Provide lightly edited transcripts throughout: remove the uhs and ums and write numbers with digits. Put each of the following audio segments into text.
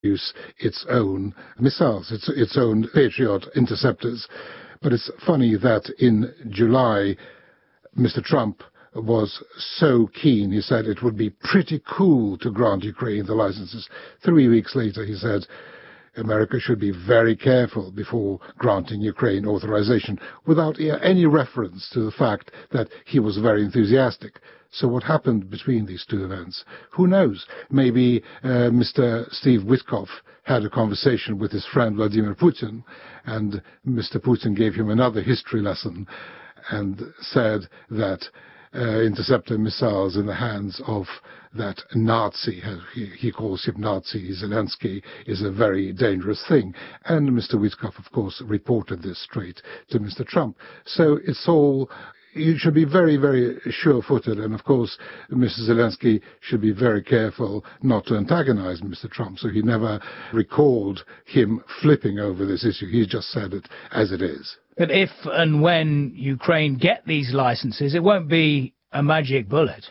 use its own missiles, its own Patriot interceptors. But it's funny that in July, Mr. Trump was so keen. He said it would be pretty cool to grant Ukraine the licenses. 3 weeks later, he said America should be very careful before granting Ukraine authorization, without any reference to the fact that he was very enthusiastic. So what happened between these two events? Who knows? Maybe Mr. Steve Witkoff had a conversation with his friend Vladimir Putin, and Mr. Putin gave him another history lesson and said that interceptor missiles in the hands of that Nazi, he calls him Nazi, Zelensky, is a very dangerous thing. And Mr. Witkoff, of course, reported this straight to Mr. Trump. So it's all, you should be very, very sure-footed. And, of course, Mr. Zelensky should be very careful not to antagonize Mr. Trump. So he never recalled him flipping over this issue. He just said it as it is. But if and when Ukraine get these licenses, it won't be a magic bullet.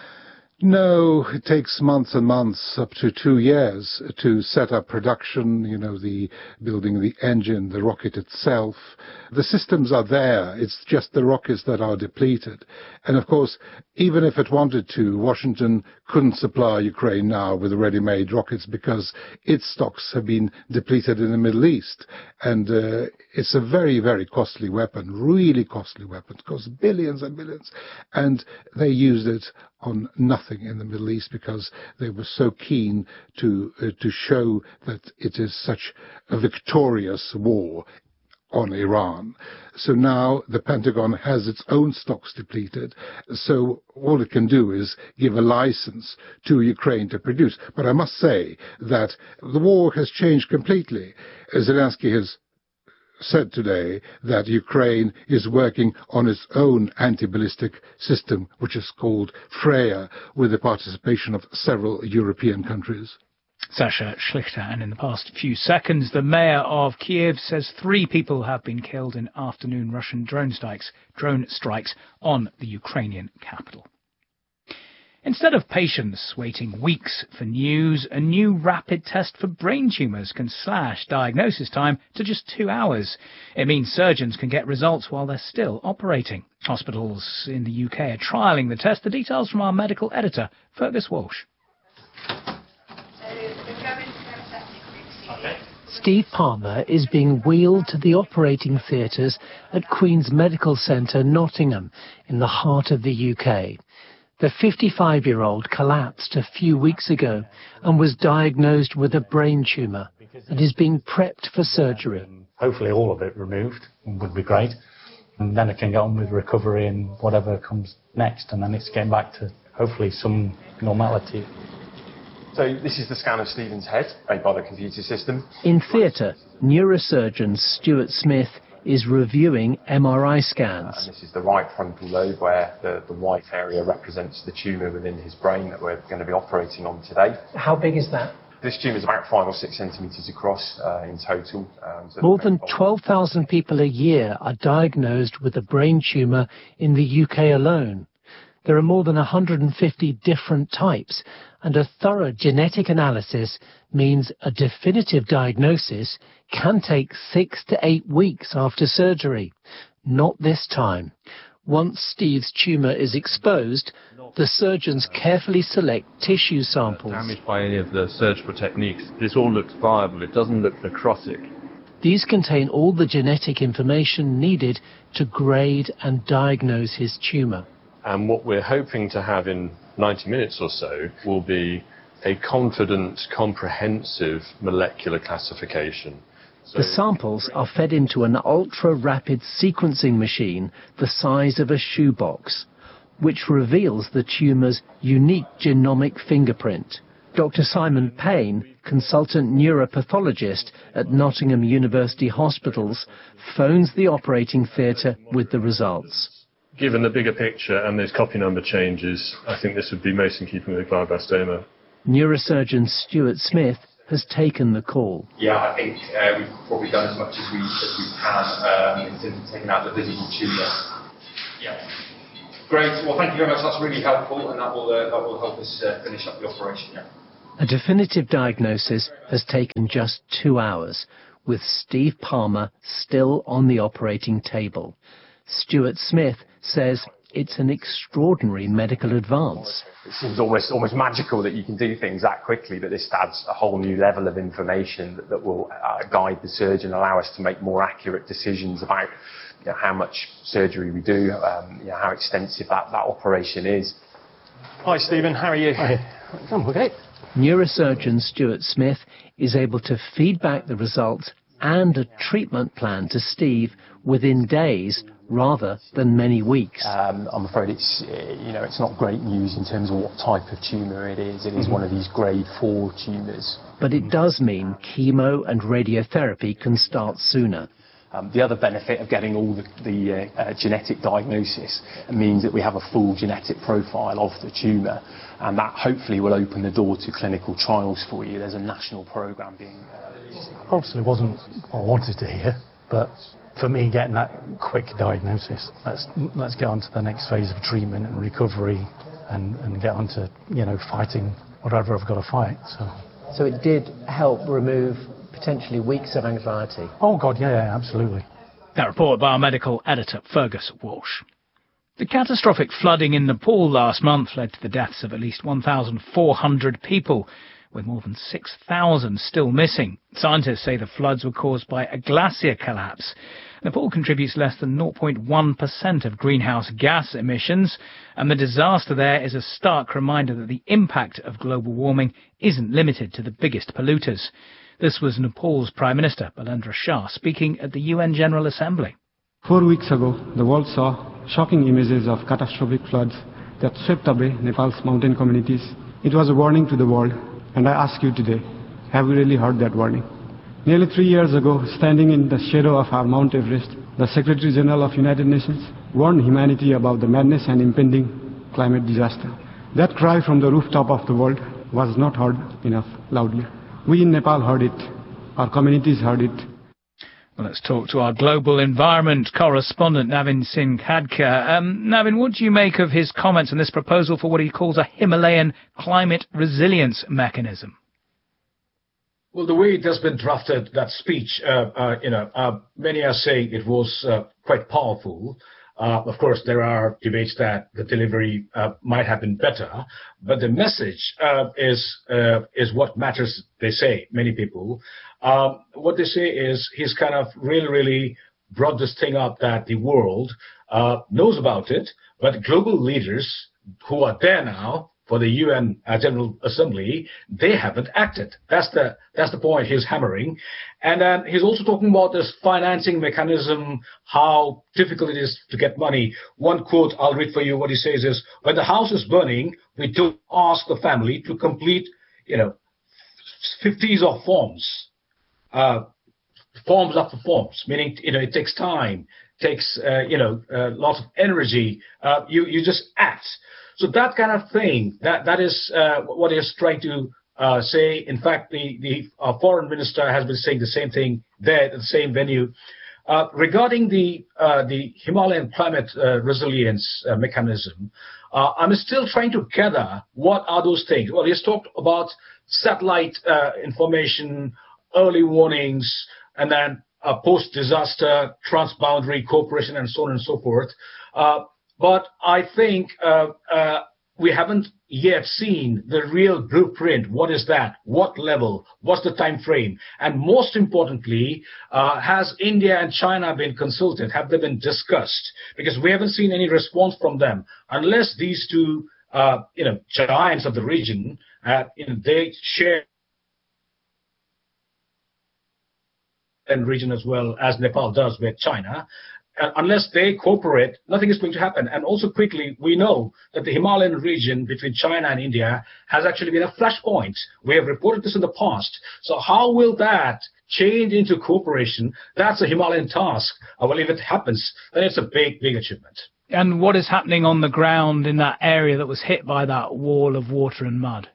No, it takes months and months, up to 2 years, to set up production, the building the engine, the rocket itself. The systems are there. It's just the rockets that are depleted. And of course, even if it wanted to, Washington couldn't supply Ukraine now with ready-made rockets because its stocks have been depleted in the Middle East. And it's a very, very costly weapon, really costly weapon. It costs billions and billions. And they used it on nothing in the Middle East because they were so keen to show that it is such a victorious war on Iran. So now the Pentagon has its own stocks depleted, so all it can do is give a license to Ukraine to produce. But I must say that the war has changed completely. Zelensky has said today that Ukraine is working on its own anti-ballistic system, which is called Freya, with the participation of several European countries. Sasha Schlichter, and in the past few seconds, the mayor of Kiev says 3 people have been killed in afternoon Russian drone strikes on the Ukrainian capital. Instead of patients waiting weeks for news, a new rapid test for brain tumours can slash diagnosis time to just 2 hours. It means surgeons can get results while they're still operating. Hospitals in the UK are trialling the test. The details from our medical editor, Fergus Walsh. Steve Palmer is being wheeled to the operating theatres at Queen's Medical Centre, Nottingham, in the heart of the UK. The 55-year-old collapsed a few weeks ago and was diagnosed with a brain tumour and is being prepped for surgery. Hopefully all of it removed would be great. And then I can get on with recovery and whatever comes next, and then it's getting back to hopefully some normality. So this is the scan of Stephen's head made by the computer system. In theatre, neurosurgeon Stuart Smith is reviewing MRI scans. And this is the right frontal lobe where the white area represents the tumour within his brain that we're going to be operating on today. How big is that? This tumour is about 5 or 6 centimetres across in total. More than 12,000 people a year are diagnosed with a brain tumour in the UK alone. There are more than 150 different types, and a thorough genetic analysis means a definitive diagnosis can take 6 to 8 weeks after surgery. Not this time. Once Steve's tumour is exposed, the surgeons carefully select tissue samples. Damaged by any of the surgical techniques. This all looks viable. It doesn't look necrotic. These contain all the genetic information needed to grade and diagnose his tumour. And what we're hoping to have in 90 minutes or so will be a confident, comprehensive molecular classification. The samples are fed into an ultra-rapid sequencing machine the size of a shoebox, which reveals the tumour's unique genomic fingerprint. Dr. Simon Payne, consultant neuropathologist at Nottingham University Hospitals, phones the operating theatre with the results. Given the bigger picture and those copy number changes, I think this would be most in keeping with glioblastoma. Neurosurgeon Stuart Smith has taken the call. Yeah, I think we've probably done as much as we can in terms of taking out the visible tumour. Yeah. Great. Well, thank you very much. That's really helpful, and that will help us finish up the operation. Yeah. A definitive diagnosis has taken just 2 hours, with Steve Palmer still on the operating table. Stuart Smith says it's an extraordinary medical advance. It seems almost magical that you can do things that quickly, but this adds a whole new level of information that will guide the surgeon, allow us to make more accurate decisions about how much surgery we do, how extensive that operation is. Hi Stephen, how are you? Hi. I'm okay. Neurosurgeon Stuart Smith is able to feed back the results and a treatment plan to Steve within days rather than many weeks. I'm afraid it's not great news in terms of what type of tumour it is. It is one of these grade 4 tumours. But it does mean chemo and radiotherapy can start sooner. The other benefit of getting all the genetic diagnosis means that we have a full genetic profile of the tumour, and that hopefully will open the door to clinical trials for you. There's a national programme being... Obviously it wasn't what I wanted to hear, but for me getting that quick diagnosis, let's get on to the next phase of treatment and recovery and get on to, fighting whatever I've got to fight. So it did help remove potentially weeks of anxiety? Oh God, yeah, absolutely. That report by our medical editor, Fergus Walsh. The catastrophic flooding in Nepal last month led to the deaths of at least 1,400 people, with more than 6,000 still missing. Scientists say the floods were caused by a glacier collapse. Nepal contributes less than 0.1% of greenhouse gas emissions, and the disaster there is a stark reminder that the impact of global warming isn't limited to the biggest polluters. This was Nepal's Prime Minister, Balendra Shah, speaking at the UN General Assembly. 4 weeks ago, the world saw shocking images of catastrophic floods that swept away Nepal's mountain communities. It was a warning to the world, and I ask you today, have we really heard that warning? Nearly 3 years ago, standing in the shadow of our Mount Everest, the Secretary General of United Nations warned humanity about the madness and impending climate disaster. That cry from the rooftop of the world was not heard enough loudly. We in Nepal heard it. Our communities heard it. Well, let's talk to our global environment correspondent, Navin Singh Khadka. Navin, what do you make of his comments on this proposal for what he calls a Himalayan climate resilience mechanism? Well, the way it has been drafted, that speech, many are saying it was quite powerful. Of course, there are debates that the delivery might have been better, but the message is what matters, they say, many people. What they say is he's kind of really brought this thing up that the world knows about it, but global leaders who are there now for the UN General Assembly, they haven't acted. That's the point he's hammering. And then he's also talking about this financing mechanism, how difficult it is to get money. One quote I'll read for you. What he says is, when the house is burning, we don't ask the family to complete, 50s of forms. Forms after forms, meaning, it takes time, takes, lots of energy. You just act. So that kind of thing, that is what he is trying to say. In fact, the foreign minister has been saying the same thing there at the same venue. Regarding the Himalayan climate resilience mechanism, I'm still trying to gather what are those things. Well, he's talked about satellite information, early warnings, and then post-disaster transboundary cooperation, and so on and so forth. But I think we haven't yet seen the real blueprint. What is that? What level? What's the time frame? And most importantly, has India and China been consulted? Have they been discussed? Because we haven't seen any response from them. Unless these two, giants of the region, they share and region as well as Nepal does with China. Unless they cooperate, nothing is going to happen. And also quickly, we know that the Himalayan region between China and India has actually been a flashpoint. We have reported this in the past. So how will that change into cooperation? That's a Himalayan task. Well, if it happens, then it's a big achievement. And what is happening on the ground in that area that was hit by that wall of water and mud?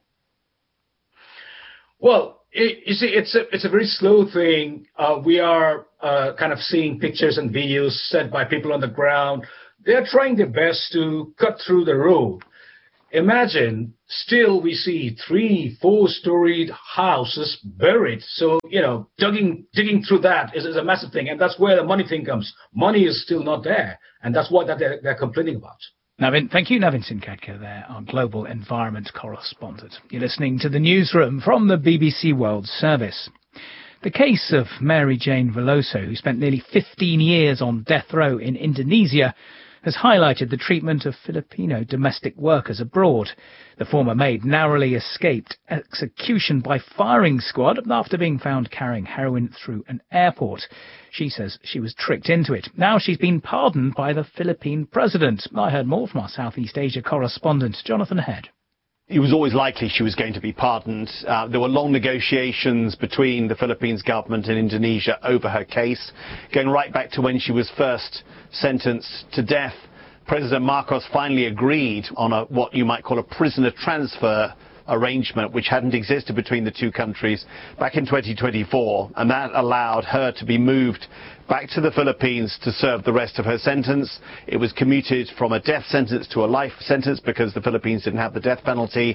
Well, you see, it's a very slow thing. We are kind of seeing pictures and videos sent by people on the ground. They're trying their best to cut through the road. imagine still we see 3-4-storied houses buried. So, digging through that is a massive thing. And that's where the money thing comes. Money is still not there. And that's what they're complaining about. Navin, thank you. Navin Sinkadkar there, our global environment correspondent. You're listening to the newsroom from the BBC World Service. The case of Mary Jane Veloso, who spent nearly 15 years on death row in Indonesia, has highlighted the treatment of Filipino domestic workers abroad. The former maid narrowly escaped execution by firing squad after being found carrying heroin through an airport. She says she was tricked into it. Now she's been pardoned by the Philippine president. I heard more from our Southeast Asia correspondent, Jonathan Head. It was always likely she was going to be pardoned. There were long negotiations between the Philippines government and Indonesia over her case, going right back to when she was first sentenced to death. President Marcos finally agreed on what you might call a prisoner transfer arrangement, which hadn't existed between the two countries back in 2024, and that allowed her to be moved back to the Philippines to serve the rest of her sentence. It was commuted from a death sentence to a life sentence because the Philippines didn't have the death penalty.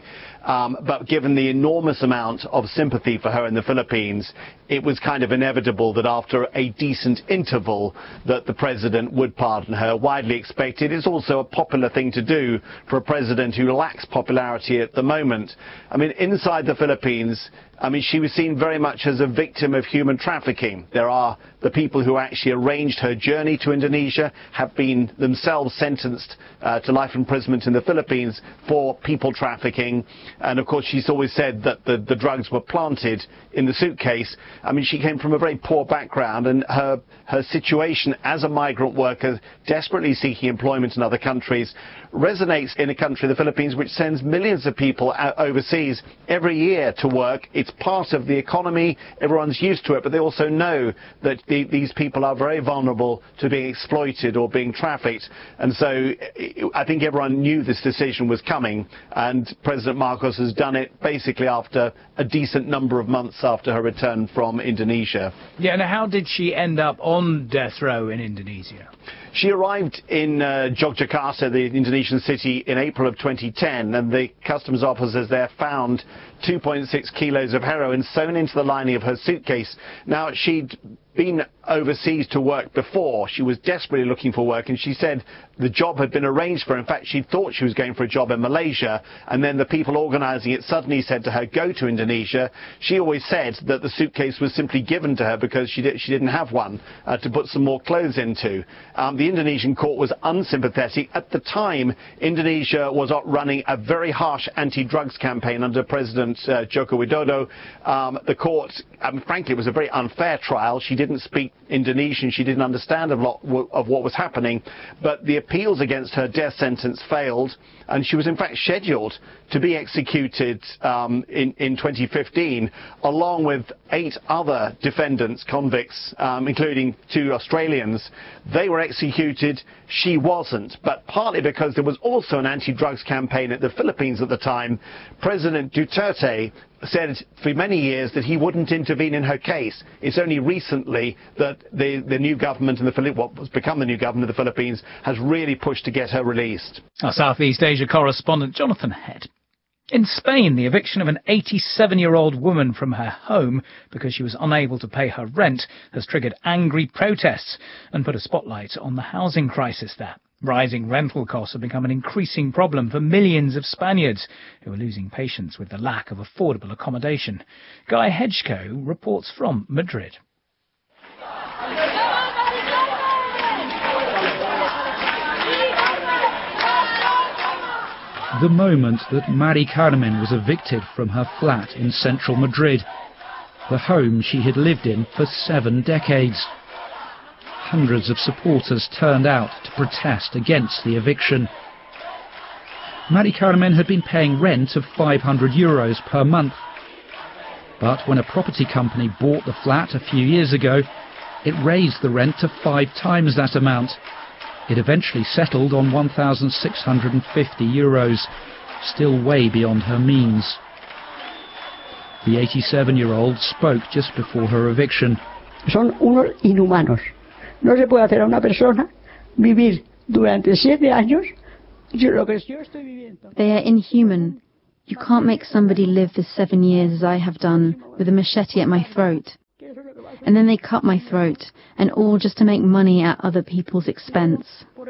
But given the enormous amount of sympathy for her in the Philippines, it was kind of inevitable that after a decent interval that the president would pardon her. Widely expected. It's also a popular thing to do for a president who lacks popularity at the moment. I mean, inside the Philippines, she was seen very much as a victim of human trafficking. There are the people who actually arranged her journey to Indonesia have been themselves sentenced to life imprisonment in the Philippines for people trafficking. And of course, she's always said that the drugs were planted in the suitcase. She came from a very poor background, and her situation as a migrant worker desperately seeking employment in other countries resonates in a country, the Philippines, which sends millions of people overseas every year to work. It's part of the economy. Everyone's used to it, but they also know that these people are very vulnerable to being exploited or being trafficked. And so I think everyone knew this decision was coming, and President Marcos has done it basically after a decent number of months after her return from Indonesia. Yeah, and how did she end up on death row in Indonesia? She arrived in Yogyakarta, the Indonesian city, in April of 2010, and the customs officers there found 2.6 kilos of heroin sewn into the lining of her suitcase. Now, she'd been overseas to work before. She was desperately looking for work, and she said the job had been arranged for her. In fact, she thought she was going for a job in Malaysia, and then the people organising it suddenly said to her, go to Indonesia. She always said that the suitcase was simply given to her because she didn't have one to put some more clothes into. The Indonesian court was unsympathetic. At the time, Indonesia was running a very harsh anti-drugs campaign under President Joko Widodo. The court, frankly, it was a very unfair trial. She didn't speak Indonesian. She didn't understand a lot of what was happening. But the appeals against her death sentence failed, and she was in fact scheduled to be executed in 2015, along with 8 other defendants, convicts, including 2 Australians. They were executed. She wasn't, but partly because there was also an anti-drugs campaign at the Philippines at the time. President Duterte said for many years that he wouldn't intervene in her case. It's only recently that the new government in what has become the new government of the Philippines has really pushed to get her released. Our Southeast Asia correspondent Jonathan Head. In Spain, the eviction of an 87-year-old woman from her home because she was unable to pay her rent has triggered angry protests and put a spotlight on the housing crisis there. Rising rental costs have become an increasing problem for millions of Spaniards who are losing patience with the lack of affordable accommodation. Guy Hedgecoe reports from Madrid. The moment that Mari Carmen was evicted from her flat in central Madrid, the home she had lived in for 7 decades. Hundreds of supporters turned out to protest against the eviction. Mari Carmen had been paying rent of €500 per month. But when a property company bought the flat a few years ago, it raised the rent to 5 times that amount. It eventually settled on €1,650, still way beyond her means. The 87-year-old spoke just before her eviction. Son unos inhumanos. No se puede hacer a una persona vivir durante 7 años They are inhuman. You can't make somebody live for 7 years as I have done, with a machete at my throat. And then they cut my throat, and all just to make money at other people's expense.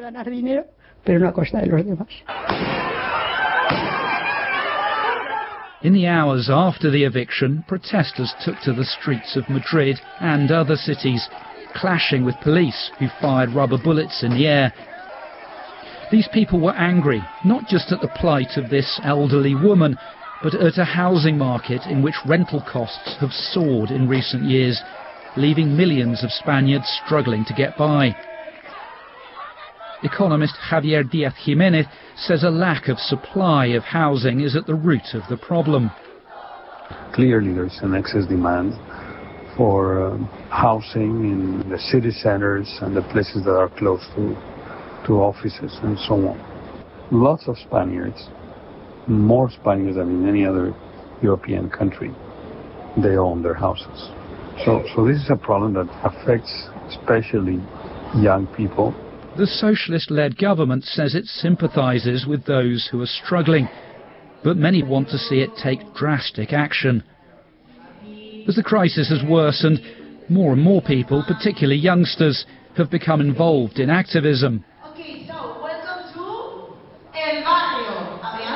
In the hours after the eviction, protesters took to the streets of Madrid and other cities, clashing with police who fired rubber bullets in the air. These people were angry, not just at the plight of this elderly woman, but at a housing market in which rental costs have soared in recent years, leaving millions of Spaniards struggling to get by. Economist Javier Díaz-Jiménez says a lack of supply of housing is at the root of the problem. Clearly there's an excess demand for housing in the city centers and the places that are close to offices and so on. Lots of Spaniards, more Spaniards than in any other European country, they own their houses. So this is a problem that affects especially young people. The socialist-led government says it sympathises with those who are struggling, but many want to see it take drastic action. As the crisis has worsened, more and more people, particularly youngsters, have become involved in activism. Okay, so welcome to El Barrio.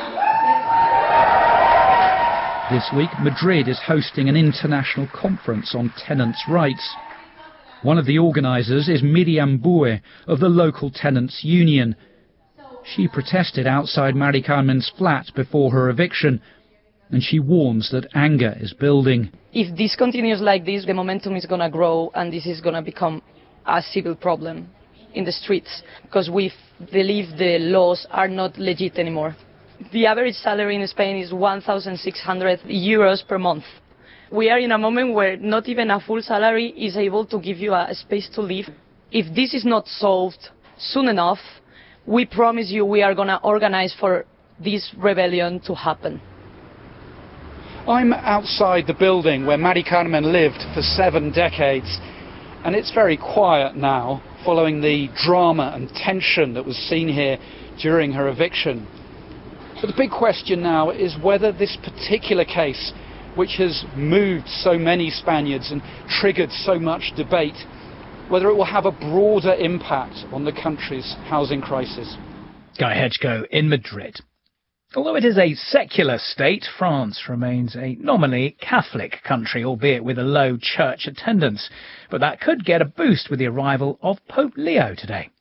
This week, Madrid is hosting an international conference on tenants' rights. One of the organisers is Miriam Bue of the local tenants' union. She protested outside Mari Carmen's flat before her eviction, and she warns that anger is building. If this continues like this, the momentum is going to grow and this is going to become a civil problem in the streets, because we believe the laws are not legit anymore. The average salary in Spain is 1,600 euros per month. We are in a moment where not even a full salary is able to give you a space to live. If this is not solved soon enough, we promise you we are going to organize for this rebellion to happen. I'm outside the building where Mari Carmen lived for 7 decades, and it's very quiet now, following the drama and tension that was seen here during her eviction. But the big question now is whether this particular case, which has moved so many Spaniards and triggered so much debate, whether it will have a broader impact on the country's housing crisis. Guy Hedgecoe in Madrid. Although it is a secular state, France remains a nominally Catholic country, albeit with a low church attendance. But that could get a boost with the arrival of Pope Leo today.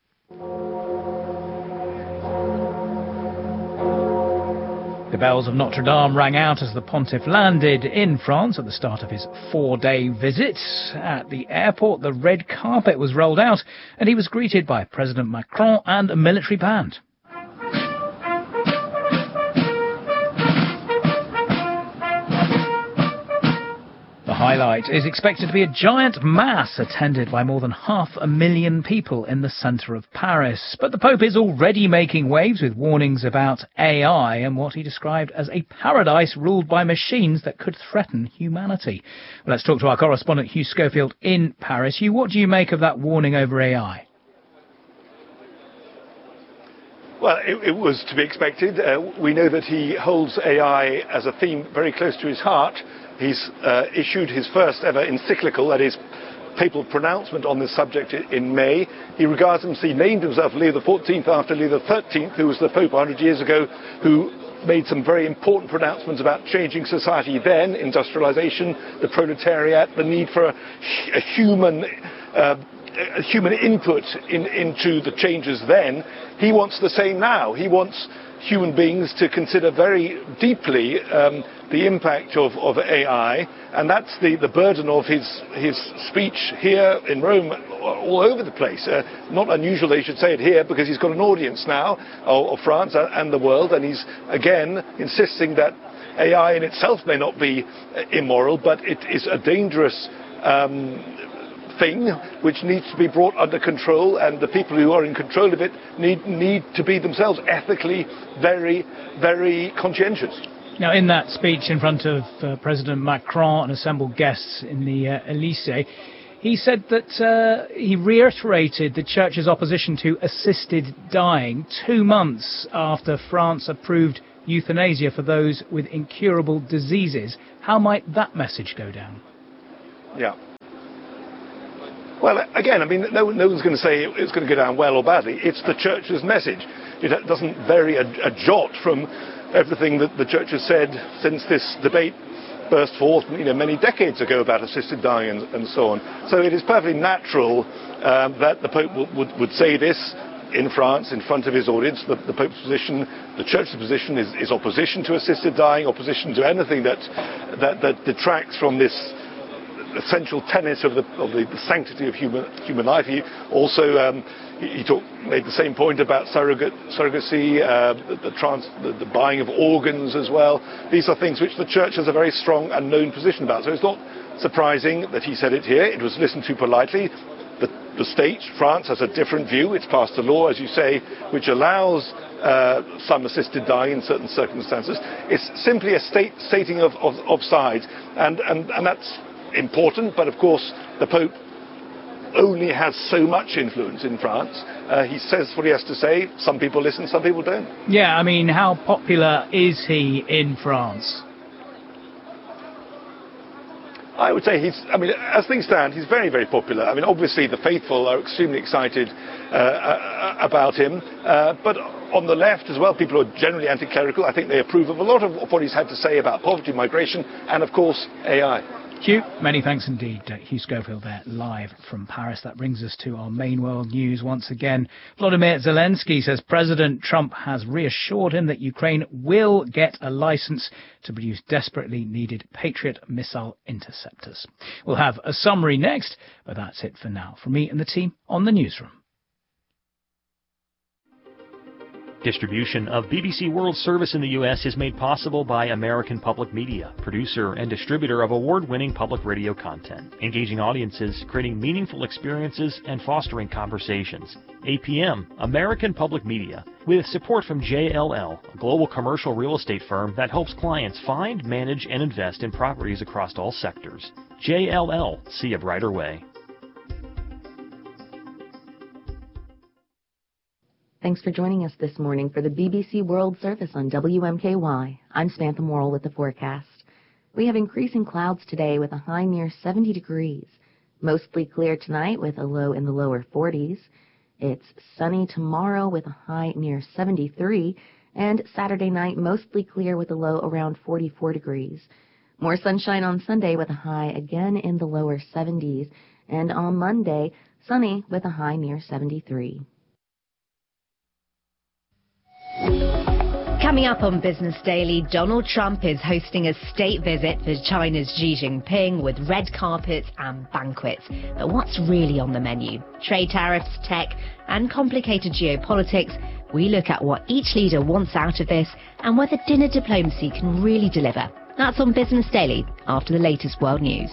The bells of Notre Dame rang out as the pontiff landed in France at the start of his 4-day visit. At the airport, the red carpet was rolled out, and he was greeted by President Macron and a military band. The highlight is expected to be a giant mass attended by more than 500,000 people in the centre of Paris. But the Pope is already making waves with warnings about AI and what he described as a paradise ruled by machines that could threaten humanity. Well, let's talk to our correspondent Hugh Schofield in Paris. Hugh, what do you make of that warning over AI? Well, it was to be expected. We know that he holds AI as a theme very close to his heart. He's issued his first ever encyclical, that is, papal pronouncement on this subject in May. He named himself Leo XIV after Leo XIII, who was the Pope 100 years ago, who made some very important pronouncements about changing society then, industrialization, the proletariat, the need for a human input into the changes then. He wants the same now. He wants human beings to consider very deeply the impact of AI, and that's the burden of his speech here in Rome, all over the place. Not unusual they should say it here, because he's got an audience now of France and the world, and he's again insisting that AI in itself may not be immoral, but it is a dangerous thing which needs to be brought under control, and the people who are in control of it need to be themselves ethically very, very conscientious. Now, in that speech in front of President Macron and assembled guests in the Elysée, He said that he reiterated the Church's opposition to assisted dying 2 months after France approved euthanasia for those with incurable diseases. How might that message go down? Yeah. Well, again, I mean, no one's going to say it's going to go down well or badly. It's the Church's message. It doesn't vary a jot from everything that the Church has said since this debate burst forth, many decades ago about assisted dying and so on. So it is perfectly natural that the Pope would say this in France in front of his audience. The Pope's position, the Church's position, is opposition to assisted dying, opposition to anything that detracts from this essential tenet of the sanctity of human life. He also made the same point about surrogacy, the buying of organs as well. These are things which the Church has a very strong and known position about. So it's not surprising that he said it here. It was listened to politely. The state, France, has a different view. It's passed a law, as you say, which allows some assisted dying in certain circumstances. It's simply a stating of sides, and that's important. But of course, the Pope only has so much influence in France. He says what he has to say. Some people listen, some people don't. Yeah, I mean, how popular is he in France? I would say as things stand, he's very, very popular. I mean, obviously the faithful are extremely excited about him, but on the left as well, people are generally anti-clerical. I think they approve of a lot of what he's had to say about poverty, migration, and of course, AI. Hugh, many thanks indeed. Hugh Schofield there, live from Paris. That brings us to our main world news once again. Volodymyr Zelensky says President Trump has reassured him that Ukraine will get a license to produce desperately needed Patriot missile interceptors. We'll have a summary next, but that's it for now. From me and the team on the newsroom. Distribution of BBC World Service in the U.S. is made possible by American Public Media, producer and distributor of award-winning public radio content, engaging audiences, creating meaningful experiences, and fostering conversations. APM, American Public Media, with support from JLL, a global commercial real estate firm that helps clients find, manage, and invest in properties across all sectors. JLL, see a brighter way. Thanks for joining us this morning for the BBC World Service on WMKY. I'm Samantha Morrill with the forecast. We have increasing clouds today with a high near 70 degrees. Mostly clear tonight with a low in the lower 40s. It's sunny tomorrow with a high near 73. And Saturday night mostly clear with a low around 44 degrees. More sunshine on Sunday with a high again in the lower 70s. And on Monday, sunny with a high near 73. Coming up on Business Daily, Donald Trump is hosting a state visit for China's Xi Jinping with red carpets and banquets. But what's really on the menu? Trade tariffs, tech, and complicated geopolitics. We look at what each leader wants out of this and whether dinner diplomacy can really deliver. That's on Business Daily after the latest world news.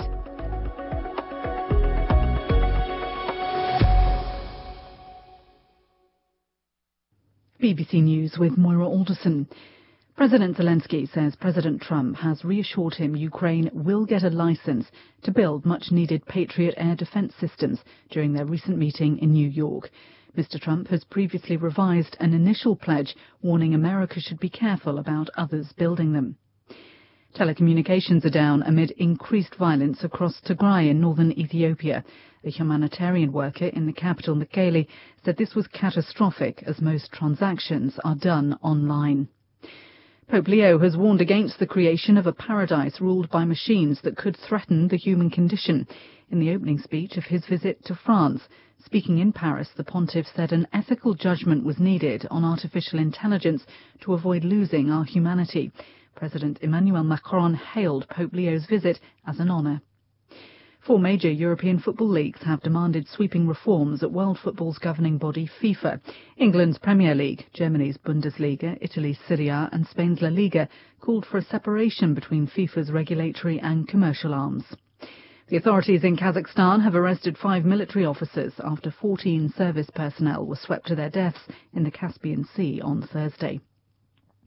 BBC News with Moira Alderson. President Zelensky says President Trump has reassured him Ukraine will get a license to build much-needed Patriot air defense systems during their recent meeting in New York. Mr. Trump has previously revised an initial pledge warning America should be careful about others building them. Telecommunications are down amid increased violence across Tigray in northern Ethiopia. A humanitarian worker in the capital, Mekelle, said this was catastrophic as most transactions are done online. Pope Leo has warned against the creation of a paradise ruled by machines that could threaten the human condition. In the opening speech of his visit to France, speaking in Paris, the pontiff said an ethical judgment was needed on artificial intelligence to avoid losing our humanity. President Emmanuel Macron hailed Pope Leo's visit as an honour. 4 major European football leagues have demanded sweeping reforms at world football's governing body, FIFA. England's Premier League, Germany's Bundesliga, Italy's Serie A and Spain's La Liga called for a separation between FIFA's regulatory and commercial arms. The authorities in Kazakhstan have arrested 5 military officers after 14 service personnel were swept to their deaths in the Caspian Sea on Thursday.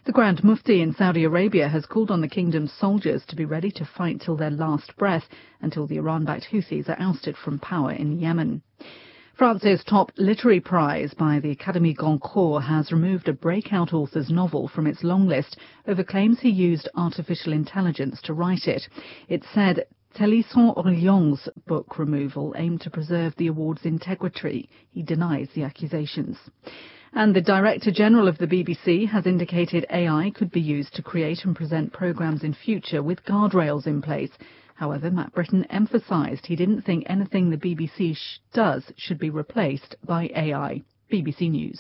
The Grand Mufti in Saudi Arabia has called on the kingdom's soldiers to be ready to fight till their last breath until the Iran-backed Houthis are ousted from power in Yemen. France's top literary prize by the Académie Goncourt has removed a breakout author's novel from its long list over claims he used artificial intelligence to write it. It said Thélisson Orion's book removal aimed to preserve the award's integrity. He denies the accusations. And the Director General of the BBC has indicated AI could be used to create and present programmes in future with guardrails in place. However, Matt Britton emphasised he didn't think anything the BBC does should be replaced by AI. BBC News.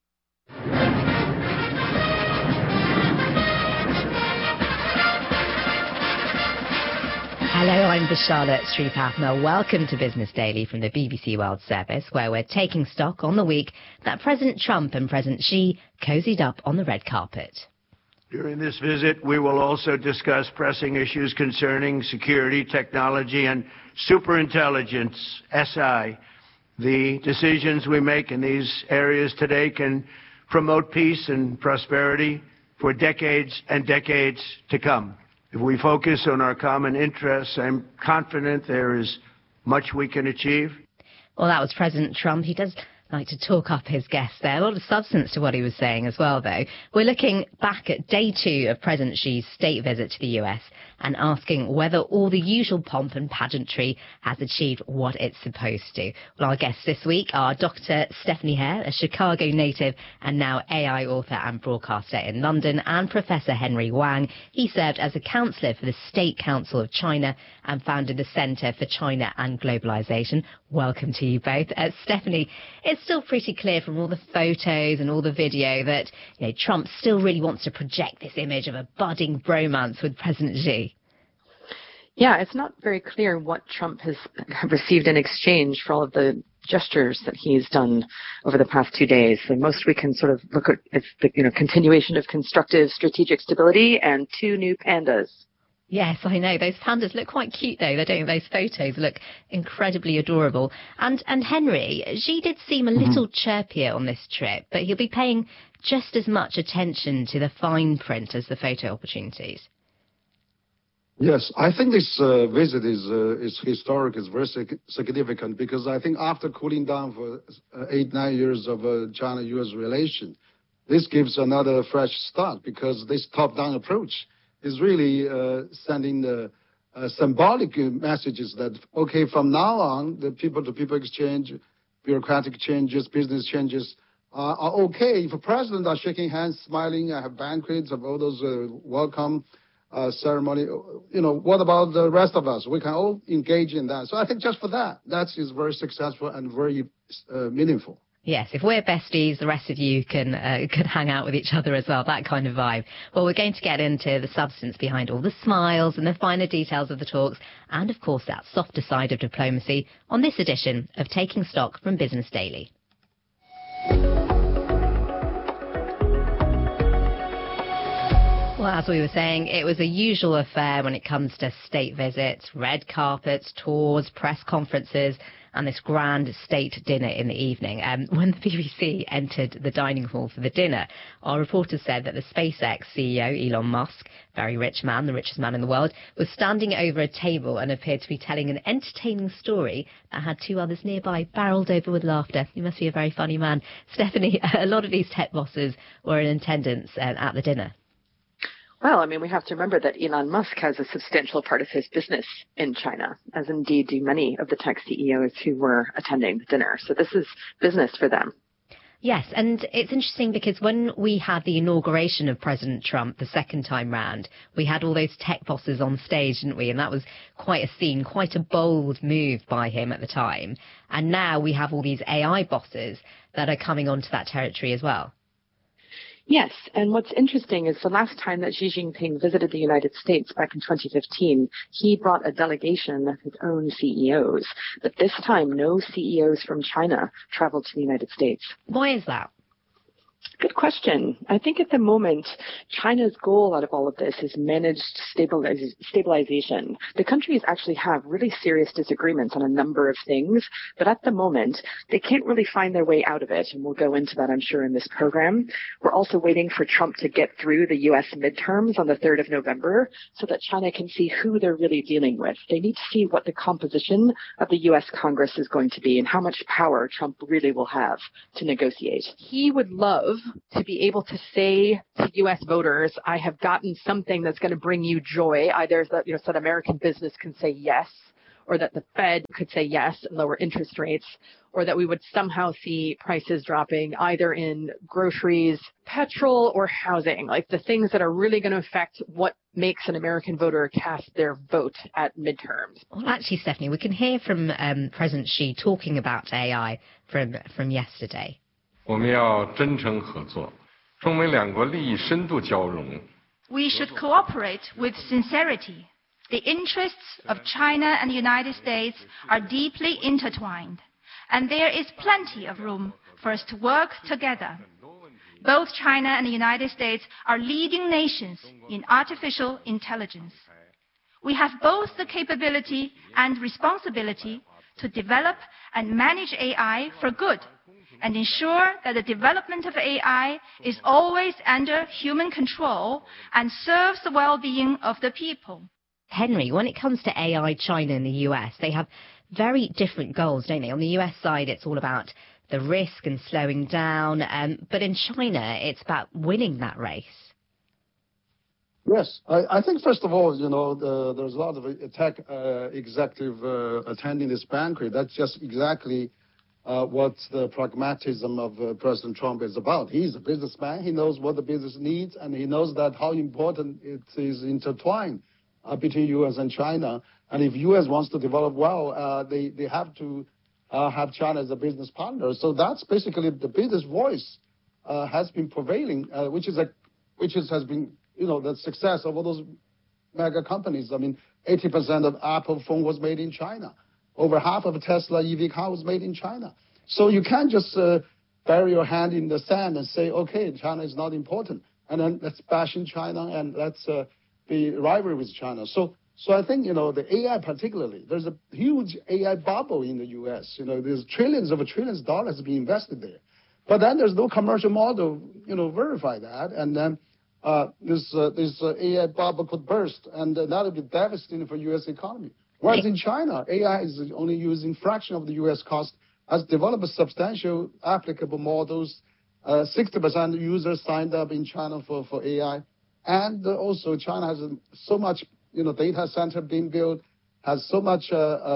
Hello, I'm Charlotte Sripathna. Welcome to Business Daily from the BBC World Service, where we're taking stock on the week that President Trump and President Xi cozied up on the red carpet. During this visit, we will also discuss pressing issues concerning security, technology, and superintelligence, SI. The decisions we make in these areas today can promote peace and prosperity for decades and decades to come. If we focus on our common interests, I'm confident there is much we can achieve. Well, that was President Trump. He does like to talk up his guests there. A lot of substance to what he was saying as well, though. We're looking back at day 2 of President Xi's state visit to the US and asking whether all the usual pomp and pageantry has achieved what it's supposed to. Well, our guests this week are Dr. Stephanie Hare, a Chicago native and now AI author and broadcaster in London, and Professor Henry Wang. He served as a councillor for the State Council of China and founded the Centre for China and Globalization. Welcome to you both. Stephanie, it's still pretty clear from all the photos and all the video that Trump still really wants to project this image of a budding bromance with President Xi. Yeah, it's not very clear what Trump has received in exchange for all of the gestures that he's done over the past 2 days. The most we can sort of look at is the continuation of constructive strategic stability and 2 new pandas. Yes, I know. Those pandas look quite cute, though. They don't. Those photos look incredibly adorable. And Henry, Xi did seem a little chirpier on this trip, but he'll be paying just as much attention to the fine print as the photo opportunities. Yes, I think this visit is historic, is very significant, because I think after cooling down for 8-9 years of China-U.S. relation, this gives another fresh start, because this top-down approach is really sending the symbolic messages that, okay, from now on, the people-to-people exchange, bureaucratic changes, business changes are okay. If a president are shaking hands, smiling, have banquets, of all those welcome ceremony, what about the rest of us? We can all engage in that. So I think just for that is very successful and very meaningful. Yes, if we're besties, the rest of you can hang out with each other as well, that kind of vibe. Well, we're going to get into the substance behind all the smiles and the finer details of the talks, and of course that softer side of diplomacy on this edition of Taking Stock from Business Daily. Well, as we were saying, it was a usual affair when it comes to state visits, red carpets, tours, press conferences, and this grand state dinner in the evening. When the BBC entered the dining hall for the dinner, our reporters said that the SpaceX CEO, Elon Musk, very rich man, the richest man in the world, was standing over a table and appeared to be telling an entertaining story that had 2 others nearby barreled over with laughter. He must be a very funny man. Stephanie, a lot of these tech bosses were in attendance at the dinner. Well, I mean, we have to remember that Elon Musk has a substantial part of his business in China, as indeed do many of the tech CEOs who were attending the dinner. So this is business for them. Yes, and it's interesting because when we had the inauguration of President Trump the second time round, we had all those tech bosses on stage, didn't we? And that was quite a scene, quite a bold move by him at the time. And now we have all these AI bosses that are coming onto that territory as well. Yes, and what's interesting is the last time that Xi Jinping visited the United States back in 2015, he brought a delegation of his own CEOs. But this time, no CEOs from China traveled to the United States. Why is that? Good question. I think at the moment, China's goal out of all of this is managed stabilization. The countries actually have really serious disagreements on a number of things, but at the moment, they can't really find their way out of it, and we'll go into that, I'm sure, in this program. We're also waiting for Trump to get through the U.S. midterms on the 3rd of November so that China can see who they're really dealing with. They need to see what the composition of the U.S. Congress is going to be and how much power Trump really will have to negotiate. He would love to be able to say to U.S. voters, I have gotten something that's going to bring you joy, either that, so that American business can say yes, or that the Fed could say yes and lower interest rates, or that we would somehow see prices dropping either in groceries, petrol, or housing, like the things that are really going to affect what makes an American voter cast their vote at midterms. Well, actually, Stephanie, we can hear from President Xi talking about AI from yesterday. 我们要真诚合作，中美两国利益深度交融。 We should cooperate with sincerity. The interests of China and the United States are deeply intertwined, and there is plenty of room for us to work together. Both China and the United States are leading nations in artificial intelligence. We have both the capability and responsibility to develop and manage AI for good, and ensure that the development of AI is always under human control and serves the well-being of the people. Henry, when it comes to AI, China and the US, they have very different goals, don't they? On the US side, it's all about the risk and slowing down, but in China, it's about winning that race. Yes, I think first of all, there's a lot of tech executive attending this banquet. That's just exactly what the pragmatism of President Trump is about. He's a businessman. He knows what the business needs, and he knows that how important it is intertwined between U.S. and China. And if U.S. wants to develop well, they have to have China as a business partner. So that's basically the business voice has been prevailing, which has been the success of all those mega companies. I mean, 80% of Apple phone was made in China. Over half of a Tesla EV car was made in China. So you can't just bury your hand in the sand and say, okay, China is not important, and then let's bash in China and let's be rivalry with China. So I think, the AI particularly, there's a huge AI bubble in the U.S. There's trillions of dollars being invested there. But then there's no commercial model, verify that. And then this AI bubble could burst, and that would be devastating for U.S. economy. Whereas in China, AI is only using fraction of the U.S. cost, has developed substantial applicable models. 60% users signed up in China for AI. And also China has so much, data center being built, has so much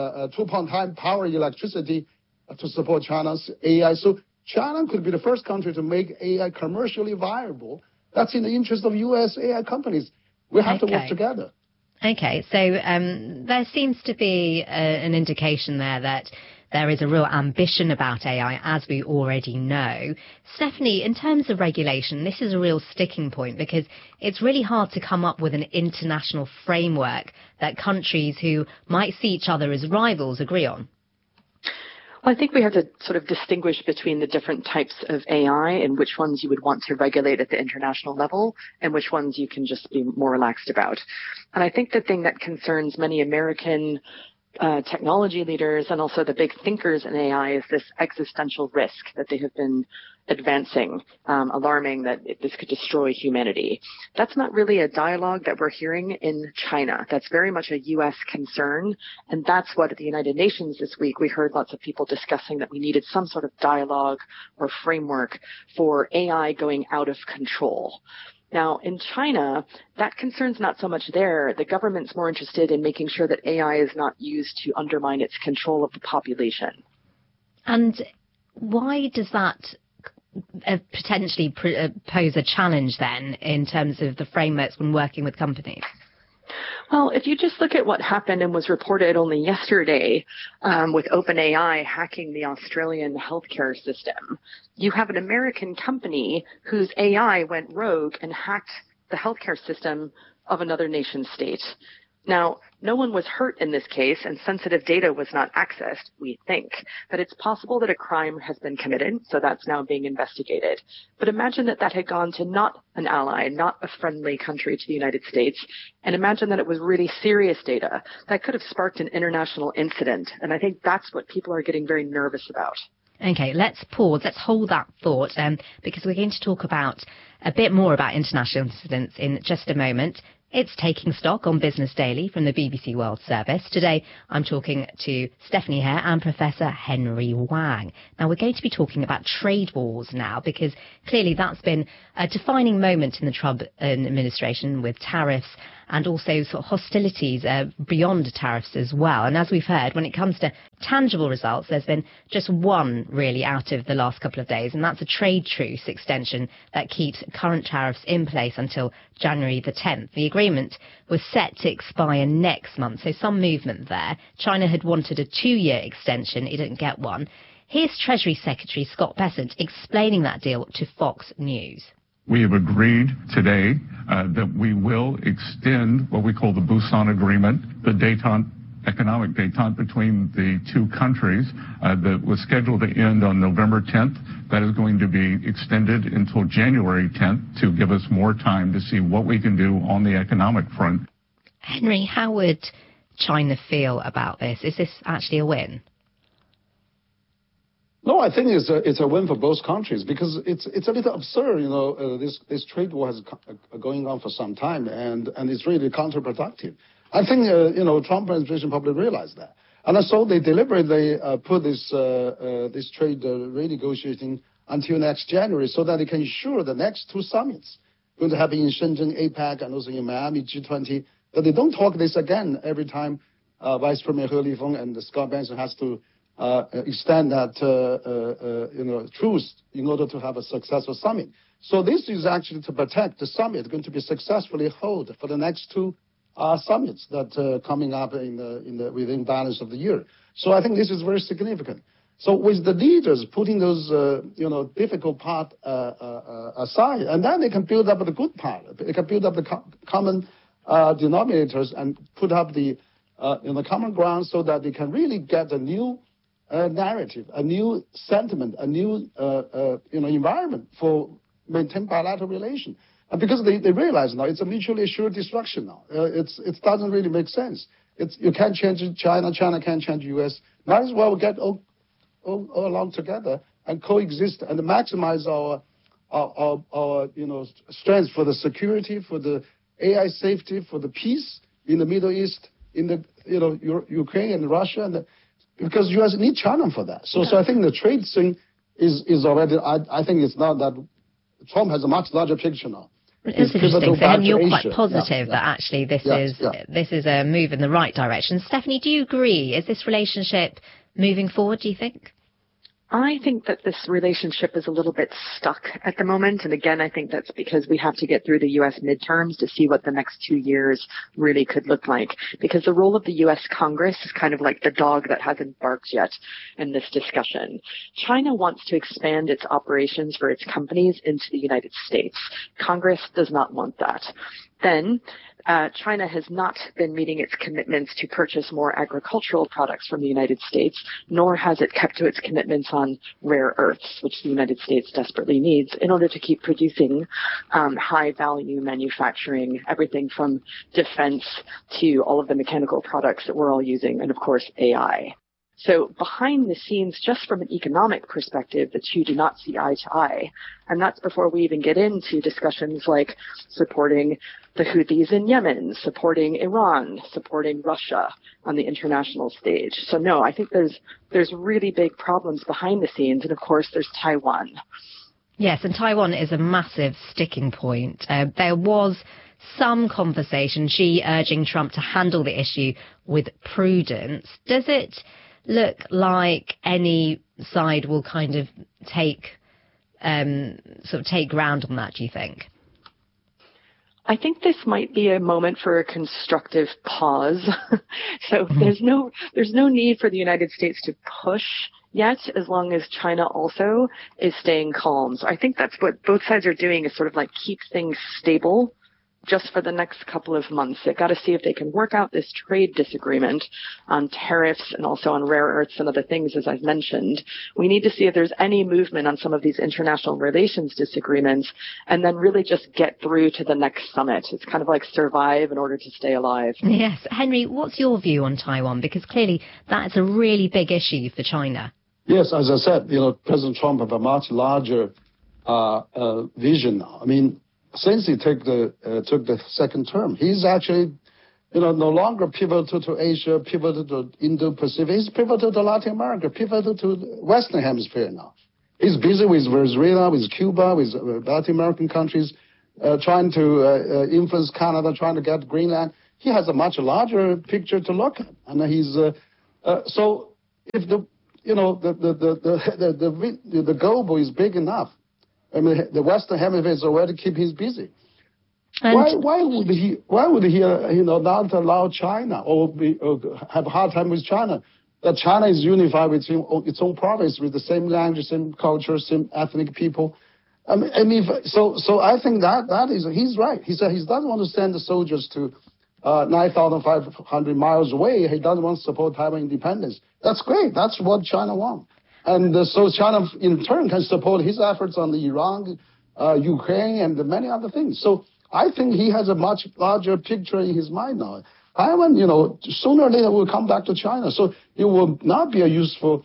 2.5 power electricity to support China's AI. So China could be the first country to make AI commercially viable. That's in the interest of U.S. AI companies. We have to work together. Okay, so there seems to be an indication there that there is a real ambition about AI, as we already know. Stephanie, in terms of regulation, this is a real sticking point because it's really hard to come up with an international framework that countries who might see each other as rivals agree on. Well, I think we have to sort of distinguish between the different types of AI and which ones you would want to regulate at the international level and which ones you can just be more relaxed about. And I think the thing that concerns many American technology leaders and also the big thinkers in AI is this existential risk that they have been advancing, alarming that this could destroy humanity. That's not really a dialogue that we're hearing in China. That's very much a U.S. concern, and that's what at the United Nations this week we heard lots of people discussing, that we needed some sort of dialogue or framework for AI going out of control. Now, in China, that concern's not so much there. The government's more interested in making sure that AI is not used to undermine its control of the population. And why does that potentially pose a challenge then in terms of the frameworks when working with companies? Well, if you just look at what happened and was reported only yesterday with OpenAI hacking the Australian healthcare system, you have an American company whose AI went rogue and hacked the healthcare system of another nation state. Now, No one was hurt in this case, and sensitive data was not accessed, we think. But it's possible that a crime has been committed, so that's now being investigated. But imagine that that had gone to not an ally, not a friendly country to the United States, and imagine that it was really serious data. That could have sparked an international incident, and I think that's what people are getting very nervous about. Okay, let's pause. Let's hold that thought, because we're going to talk about a bit more about international incidents in just a moment. It's Taking Stock on Business Daily from the BBC World Service. Today, I'm talking to Stephanie Hare and Professor Henry Wang. Now, we're going to be talking about trade wars now, because clearly that's been a defining moment in the Trump administration with tariffs and also sort of hostilities beyond tariffs as well. And as we've heard, when it comes to tangible results, there's been just one really out of the last couple of days, and that's a trade truce extension that keeps current tariffs in place until January the 10th. The agreement was set to expire next month, so some movement there. China had wanted a 2-year extension. It didn't get one. Here's Treasury Secretary Scott Bessent explaining that deal to Fox News. We have agreed today that we will extend what we call the Busan Agreement, the economic détente between the two countries that was scheduled to end on November 10th. That is going to be extended until January 10th to give us more time to see what we can do on the economic front. Henry, how would China feel about this? Is this actually a win? No, I think it's a win for both countries, because it's a little absurd, this trade war has going on for some time, and it's really counterproductive. I think Trump administration probably realized that, and so they deliberately put this trade renegotiating until next January, so that they can ensure the next 2 summits going to happen in Shenzhen, APEC, and also in Miami, G20, that they don't talk this again every time Vice Premier He Lifeng and Scott Bessent has to extend that truce in order to have a successful summit. So this is actually to protect the summit going to be successfully held for the next 2 summits that coming up within balance of the year. So I think this is very significant. So with the leaders putting those difficult part aside, and then they can build up the good part. They can build up the common denominators and put up the common ground, so that they can really get a new narrative, a new sentiment, a new environment for maintain bilateral relation. And because they realize now it's a mutually assured destruction now. It doesn't really make sense. You can't change China, China can't change U.S. Might as well get all along together and coexist and maximize our strengths for the security, for the AI safety, for the peace in the Middle East, in the Ukraine and Russia, because U.S. need China for that. So I think the trade thing is already. I think it's not that Trump has a much larger picture now. It's interesting. So you're quite positive that actually this is a move in the right direction. Stephanie, do you agree? Is this relationship moving forward, do you think? I think that this relationship is a little bit stuck at the moment. And again, I think that's because we have to get through the U.S. midterms to see what the next 2 years really could look like. Because the role of the U.S. Congress is kind of like the dog that hasn't barked yet in this discussion. China wants to expand its operations for its companies into the United States. Congress does not want that. Then China has not been meeting its commitments to purchase more agricultural products from the United States, nor has it kept to its commitments on rare earths, which the United States desperately needs in order to keep producing high-value manufacturing, everything from defense to all of the mechanical products that we're all using, and, of course, AI. So behind the scenes, just from an economic perspective, the two do not see eye to eye. And that's before we even get into discussions like supporting the Houthis in Yemen, supporting Iran, supporting Russia on the international stage. So no, I think there's really big problems behind the scenes. And of course, there's Taiwan. Yes, and Taiwan is a massive sticking point. There was some conversation, Xi urging Trump to handle the issue with prudence. Does it look like any side will kind of take ground on that, do you think? I think this might be a moment for a constructive pause. So there's no need for the United States to push yet, as long as China also is staying calm. So I think that's what both sides are doing, is sort of like keep things stable just for the next couple of months. They've got to see if they can work out this trade disagreement on tariffs and also on rare earths and other things, as I've mentioned. We need to see if there's any movement on some of these international relations disagreements and then really just get through to the next summit. It's kind of like survive in order to stay alive. Yes. Henry, what's your view on Taiwan? Because clearly that's a really big issue for China. Yes, as I said, President Trump has a much larger vision now. I mean, since he took the second term, he's actually, no longer pivoted to Asia, pivoted to Indo-Pacific. He's pivoted to Latin America, pivoted to the Western Hemisphere now. He's busy with Venezuela, with Cuba, with Latin American countries, trying to influence Canada, trying to get Greenland. He has a much larger picture to look at, and he's so if the global is big enough. I mean, the Western Hemisphere is already keeping him busy. Why would he not allow China or have a hard time with China? That China is unified with its own province, with the same language, same culture, same ethnic people. I mean, so I think that is, he's right. He said he doesn't want to send the soldiers to 9,500 miles away. He doesn't want to support Taiwan independence. That's great. That's what China wants. And so China, in turn, can support his efforts on the Iran, Ukraine, and many other things. So I think he has a much larger picture in his mind now. Taiwan, sooner or later will come back to China. So it will not be a useful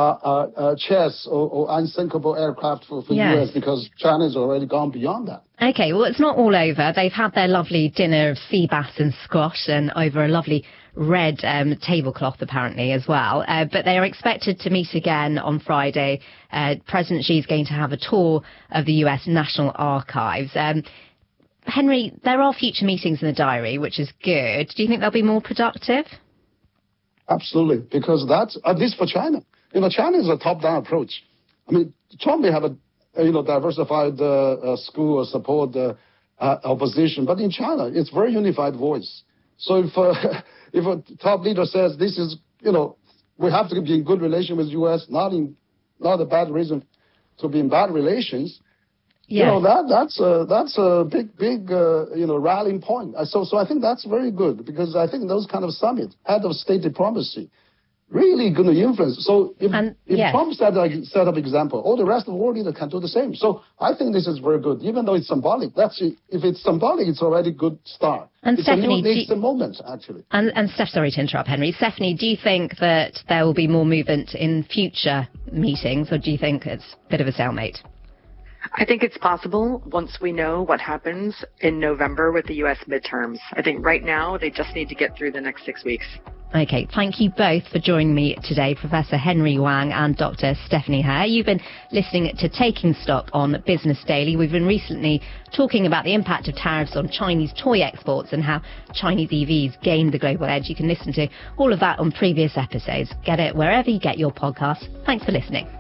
chess or unsinkable aircraft for the U.S. because China has already gone beyond that. Okay, well, it's not all over. They've had their lovely dinner of sea bass and squash and over a lovely red tablecloth, apparently, as well. But they are expected to meet again on Friday. President Xi is going to have a tour of the U.S. National Archives. Henry, there are future meetings in the diary, which is good. Do you think they'll be more productive? Absolutely, because that's, at least for China. China is a top-down approach. I mean, Trump may have a diversified school or support opposition, but in China, it's very unified voice. So if a top leader says this is, we have to be in good relation with the U.S., not a bad reason to be in bad relations. Yes. That's a big rallying point. So I think that's very good because I think those kind of summits, head of state diplomacy, really going to influence. So if Trump set up example, all the rest of the world leaders can do the same. So I think this is very good, even though it's symbolic. If it's symbolic, it's already a good start. And it's Stephanie, it's a moment, actually. And Steph, sorry to interrupt, Henry. Stephanie, do you think that there will be more movement in future meetings, or do you think it's a bit of a stalemate? I think it's possible once we know what happens in November with the U.S. midterms. I think right now they just need to get through the next 6 weeks. Okay, thank you both for joining me today, Professor Henry Wang and Dr. Stephanie Hare. You've been listening to Taking Stock on Business Daily. We've been recently talking about the impact of tariffs on Chinese toy exports and how Chinese EVs gained the global edge. You can listen to all of that on previous episodes. Get it wherever you get your podcasts. Thanks for listening.